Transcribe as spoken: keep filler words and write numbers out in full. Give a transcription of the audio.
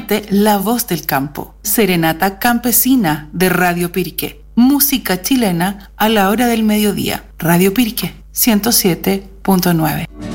siente la voz del campo. Serenata campesina de Radio Pirque. Música chilena a la hora del mediodía. Radio Pirque ciento siete punto nueve.